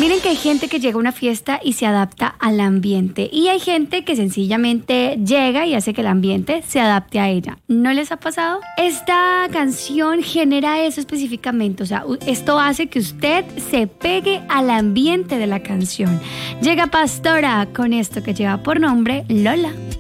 Miren que hay gente que llega a una fiesta y se adapta al ambiente y hay gente que sencillamente llega y hace que el ambiente se adapte a ella. ¿No les ha pasado? Esta canción genera eso específicamente, o sea, esto hace que usted se pegue al ambiente de la canción. Llega Pastora con esto que lleva por nombre Lola.